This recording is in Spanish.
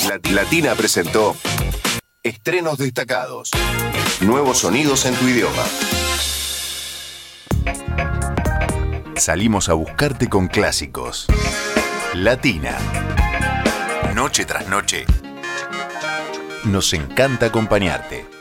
Latina presentó Estrenos Destacados. Nuevos sonidos en tu idioma. Salimos a buscarte con clásicos. Latina. Noche tras noche. Nos encanta acompañarte.